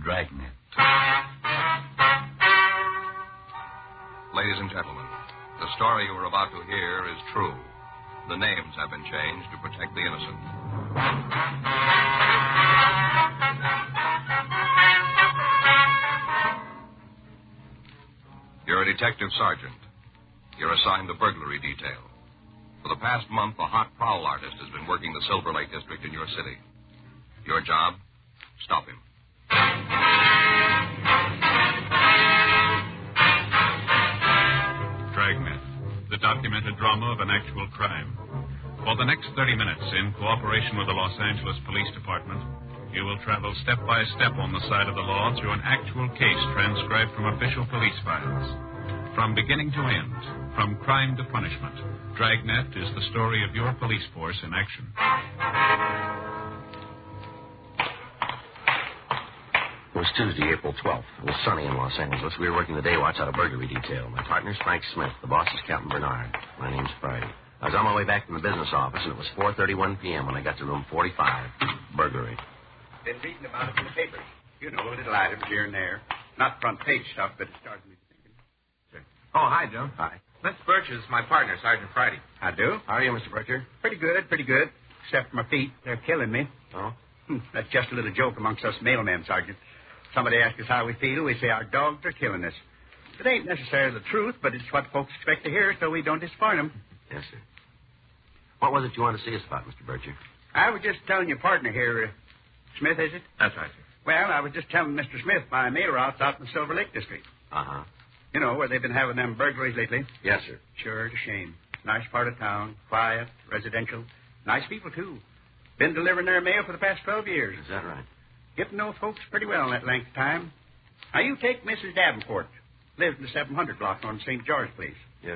Dragnet. Ladies and gentlemen, the story you are about to hear is true. The names have been changed to protect the innocent. You're a detective sergeant. You're assigned the burglary detail. For the past month, a hot prowl artist has been working the Silver Lake district in your city. Your job? Stop him. Dragnet, the documented drama of an actual crime. For the next 30 minutes, in cooperation with the Los Angeles Police Department, you will travel step by step on the side of the law through an actual case transcribed from official police files. From beginning to end, from crime to punishment, Dragnet is the story of your police force in action. It was Tuesday, April 12th. It was sunny in Los Angeles. We were working the day watch out of burglary detail. My partner's Frank Smith. The boss is Captain Bernard. My name's Friday. I was on my way back from the business office, and it was 4:31 p.m. when I got to room 45. Burglary. Been reading about it in the papers. You know, little items here and there. Not front page stuff, but it started me thinking. Sure. Oh, hi, Joe. Hi. Miss Birch is my partner, Sergeant Friday. I do. How are you, Mr. Butcher? Pretty good, pretty good. Except for my feet. They're killing me. Oh? That's just a little joke amongst us mailmen, Sergeant. Somebody asks us how we feel, we say our dogs are killing us. It ain't necessarily the truth, but it's what folks expect to hear, so we don't disappoint them. Yes, sir. What was it you wanted to see us about, Mr. Butcher? I was just telling your partner here, Smith, is it? That's right, sir. Well, I was just telling Mr. Smith my mail route's out in the Silver Lake district. Uh-huh. You know, where they've been having them burglaries lately. Yes, sir. Sure, it's a shame. Nice part of town, quiet, residential. Nice people, too. Been delivering their mail for the past 12 years. Is that right? Get to know folks pretty well in that length of time. Now, you take Mrs. Davenport. Lives in the 700 block on St. George Place.